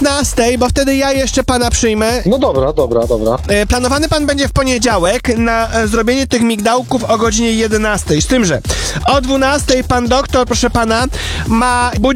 15, bo wtedy ja jeszcze pana przyjmę. No dobra. Planowany pan będzie w poniedziałek na zrobienie tych migdałków o godzinie 11. Z tym, że o 12 pan doktor, proszę pana, ma